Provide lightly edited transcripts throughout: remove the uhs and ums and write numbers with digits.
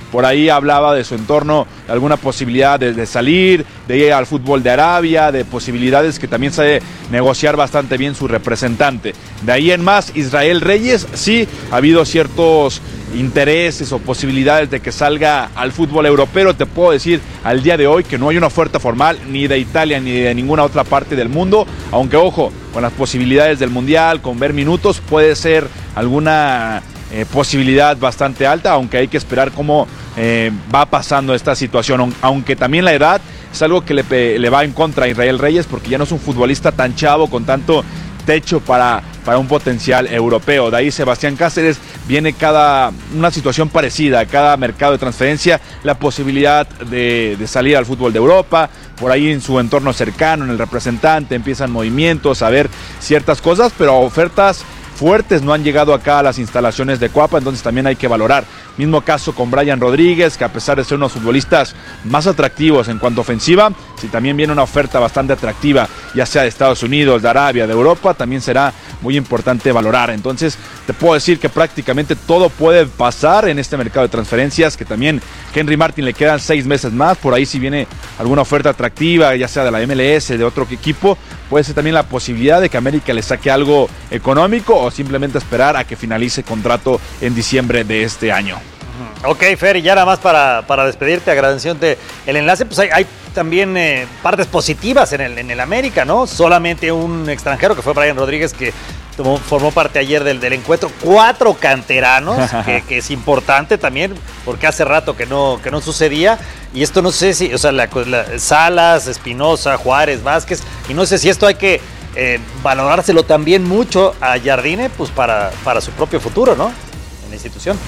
por ahí hablaba de su entorno, de alguna posibilidad de salir, de ir al fútbol de Arabia, de posibilidades que también sabe negociar bastante bien su representante. De ahí en más, Israel Reyes, sí, ha habido ciertos intereses o posibilidades de que salga al fútbol europeo. Te puedo decir al día de hoy que no hay una oferta formal ni de Italia ni de ninguna otra parte del mundo, aunque ojo, con las posibilidades del Mundial, con ver minutos, puede ser alguna posibilidad bastante alta, aunque hay que esperar cómo va pasando esta situación, aunque también la edad es algo que le va en contra a Israel Reyes, porque ya no es un futbolista tan chavo con tanto techo para un potencial europeo. De ahí Sebastián Cáceres, viene una situación parecida, cada mercado de transferencia, la posibilidad de salir al fútbol de Europa, por ahí en su entorno cercano, en el representante, empiezan movimientos, a ver ciertas cosas, pero ofertas fuertes no han llegado acá a las instalaciones de Cuapa, entonces también hay que valorar. Mismo caso con Brian Rodríguez, que a pesar de ser unos futbolistas más atractivos en cuanto a ofensiva, si también viene una oferta bastante atractiva, ya sea de Estados Unidos, de Arabia, de Europa, también será muy importante valorar. Entonces te puedo decir que prácticamente todo puede pasar en este mercado de transferencias, que también Henry Martin le quedan 6 meses más, por ahí si viene alguna oferta atractiva, ya sea de la MLS, de otro equipo, puede ser también la posibilidad de que América le saque algo económico o simplemente esperar a que finalice el contrato en diciembre de este año. Ok, Fer, y ya nada más para despedirte, agradeciéndote el enlace, pues hay también partes positivas en el América, ¿no? Solamente un extranjero que fue Brian Rodríguez, que formó parte ayer del encuentro. 4 canteranos, que es importante también, porque hace rato que no sucedía. Y esto no sé si, o sea, Salas, Espinosa, Juárez, Vázquez, y no sé si esto hay que valorárselo también mucho a Jardine, pues para su propio futuro, ¿no? En la institución.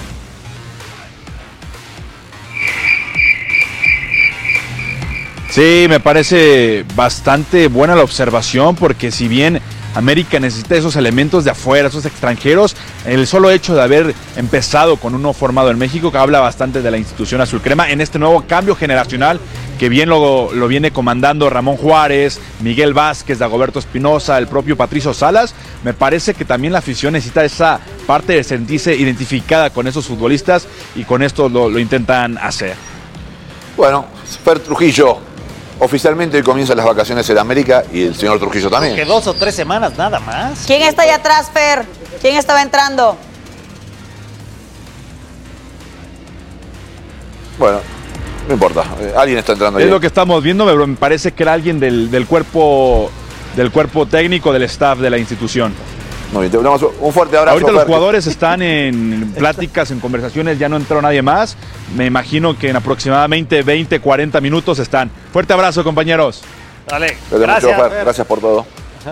Sí, me parece bastante buena la observación, porque si bien América necesita esos elementos de afuera, esos extranjeros, el solo hecho de haber empezado con uno formado en México, que habla bastante de la institución azul crema, en este nuevo cambio generacional que bien lo viene comandando Ramón Juárez, Miguel Vázquez, Dagoberto Espinosa, el propio Patricio Salas. Me parece que también la afición necesita esa parte de sentirse identificada con esos futbolistas, y con esto lo intentan hacer. Bueno, Fer Trujillo, oficialmente hoy comienzan las vacaciones en América, y el señor Trujillo también. Que 2 o 3 semanas, nada más. ¿Quién está allá atrás, Fer? ¿Quién estaba entrando? Bueno, no importa, alguien está entrando ahí. Es lo que estamos viendo, me parece que era alguien del cuerpo técnico, del staff de la institución. Muy bien, te damos un fuerte abrazo. Ahorita los Fer. jugadores están en pláticas, en conversaciones, ya no entró nadie más. Me imagino que en aproximadamente 20, 40 minutos están. Fuerte abrazo, compañeros. Dale, Gracias, Fer. Gracias por todo.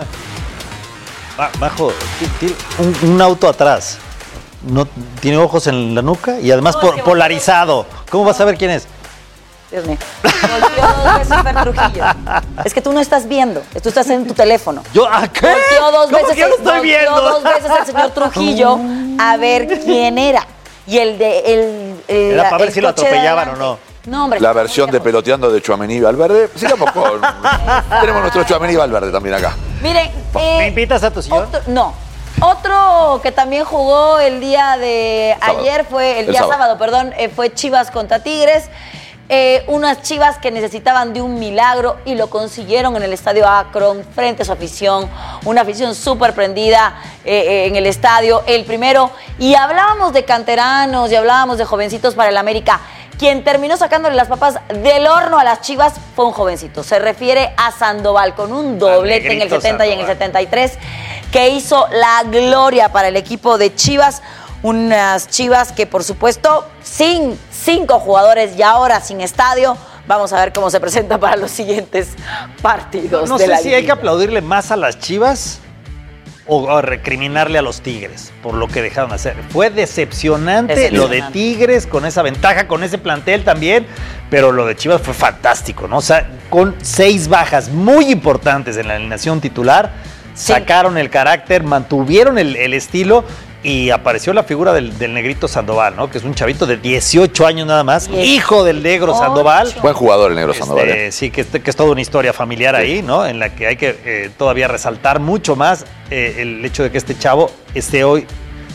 Bajo, tiene un auto atrás. No tiene ojos en la nuca y además polarizado. ¿Cómo vas a ver quién es? Dios mío. Volteó 2 veces Fer Trujillo. Es que tú no estás viendo, tú estás en tu teléfono. ¿Yo a qué? Volteó 2 ¿Cómo veces, que yo no estoy viendo? Volteó 2 veces el señor Trujillo a ver quién era. Y era para ver si lo atropellaban o no. No, hombre. La versión de peloteando de Tchouaméni y Valverde. Sigamos con... Tenemos nuestro Tchouaméni y Valverde también acá. Miren, ¿Me invitas a tu sillón? No. Otro que también jugó el día de ayer fue, el día sábado, fue Chivas contra Tigres. Unas Chivas que necesitaban de un milagro y lo consiguieron en el Estadio Akron, frente a su afición, una afición súper prendida en el estadio, el primero. Y hablábamos de canteranos y hablábamos de jovencitos para el América. Quien terminó sacándole las papas del horno a las Chivas fue un jovencito. Se refiere a Sandoval, con un doblete en el 70 Sandoval. Y en el 73, que hizo la gloria para el equipo de Chivas. Unas Chivas que, por supuesto, sin 5 jugadores y ahora sin estadio, vamos a ver cómo se presenta para los siguientes partidos. No sé si hay que aplaudirle más a las Chivas o recriminarle a los Tigres por lo que dejaron de hacer. Fue decepcionante lo de Tigres, con esa ventaja, con ese plantel también, pero lo de Chivas fue fantástico, ¿no? O sea, con 6 bajas muy importantes en la alineación titular, sacaron el carácter, mantuvieron el estilo. Y apareció la figura del negrito Sandoval, ¿no? Que es un chavito de 18 años nada más, hijo del negro Sandoval. Buen jugador el negro Sandoval. Sí, que es toda una historia familiar ahí, ¿no? En la que hay que todavía resaltar mucho más el hecho de que este chavo esté hoy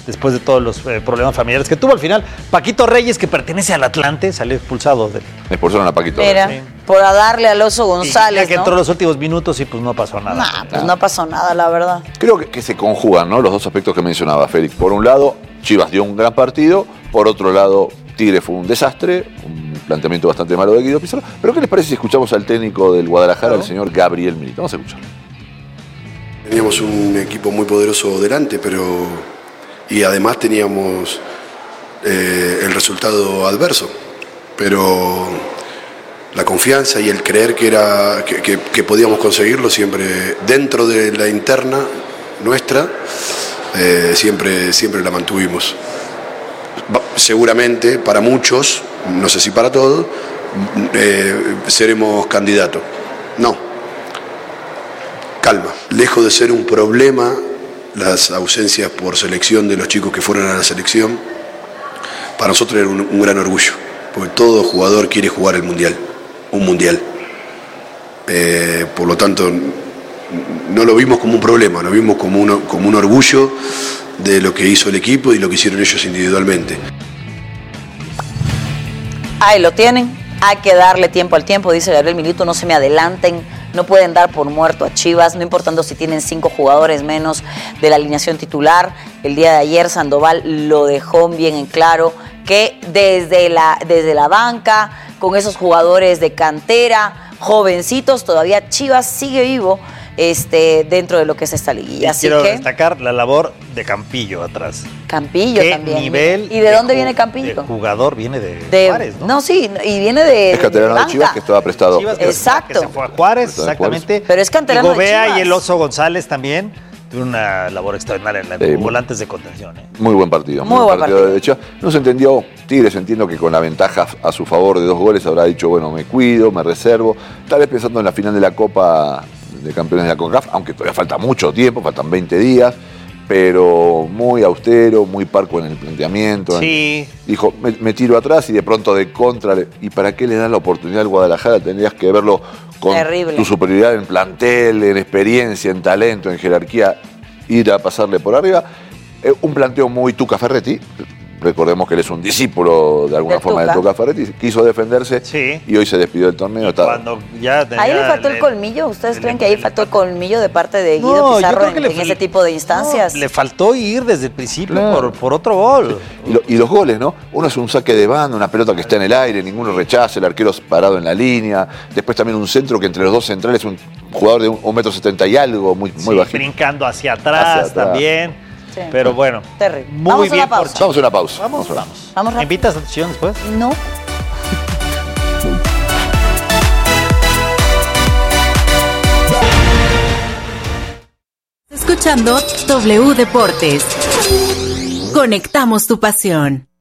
después de todos los problemas familiares que tuvo al final. Paquito Reyes, que pertenece al Atlante, salió expulsado. Expulsaron a Paquito Mira, Reyes. por darle al Oso González, ya que entró los últimos minutos y pues no pasó nada. Nah, pues no pasó nada, la verdad. Creo que se conjugan, ¿no?, los dos aspectos que mencionaba Félix. Por un lado, Chivas dio un gran partido. Por otro lado, Tigre fue un desastre, un planteamiento bastante malo de Guido Pizarro. Pero ¿qué les parece si escuchamos al técnico del Guadalajara, el señor Gabriel Milito? Vamos a escuchar. Teníamos un equipo muy poderoso delante, y además teníamos el resultado adverso. Pero la confianza y el creer que podíamos conseguirlo siempre dentro de la interna nuestra, siempre la mantuvimos. Seguramente para muchos, no sé si para todos, seremos candidatos. No. Calma. Lejos de ser un problema las ausencias por selección de los chicos que fueron a la selección, para nosotros era un gran orgullo, porque todo jugador quiere jugar un mundial. Por lo tanto, no lo vimos como un problema, lo vimos como un orgullo de lo que hizo el equipo y lo que hicieron ellos individualmente. Ahí lo tienen, hay que darle tiempo al tiempo, dice Gabriel Milito, no se me adelanten, no pueden dar por muerto a Chivas, no importando si tienen 5 jugadores menos de la alineación titular. El día de ayer Sandoval lo dejó bien en claro, que desde la banca, con esos jugadores de cantera, jovencitos, todavía Chivas sigue vivo dentro de lo que es esta liguilla. Así quiero que destacar la labor de Campillo atrás. Campillo ¿Qué también. nivel ¿Y de dónde viene Campillo? El jugador viene de Juárez, ¿no? No, sí, y viene de Es canterano de Chivas, que estaba prestado. Chivas, Exacto. Que se fue a Juárez, exactamente. Pero es canterano y de Gobea Chivas. y el Oso González también tuvieron una labor extraordinaria en volantes de contención. Muy buen partido. Muy buen partido. De Chivas. No se entendió. Tigres, entiendo que con la ventaja a su favor de 2 goles habrá dicho, bueno, me cuido, me reservo. Tal vez pensando en la final de la Copa de Campeones de la CONCACAF, aunque todavía falta mucho tiempo, faltan 20 días, pero muy austero, muy parco en el planteamiento. Sí. Dijo, me tiro atrás y de pronto de contra. ¿Y para qué le das la oportunidad al Guadalajara? Tendrías que verlo con Terrible. tu superioridad en plantel, en experiencia, en talento, en jerarquía, ir a pasarle por arriba. Un planteo muy Tuca Ferretti. Recordemos que él es un discípulo de alguna forma de Tuca Ferretti. Quiso defenderse y hoy se despidió del torneo. Cuando ya ahí le faltó el colmillo. ¿Ustedes creen que ahí faltó el colmillo de parte de Guido Pizarro en ese tipo de instancias? No, le faltó ir desde el principio por otro gol. Y los goles, ¿no? Uno es un saque de banda, una pelota que está en el aire, ninguno rechaza, el arquero parado en la línea. Después también un centro que entre los dos centrales es un jugador de 1,70 m y algo, muy bajito. Brincando hacia atrás también. Sí. Pero bueno, terrible. Muy vamos bien a una pausa. Vamos a una pausa. Vamos. Vamos ¿Me invitas a tu sesión después? No. Escuchando W Deportes. Conectamos tu pasión.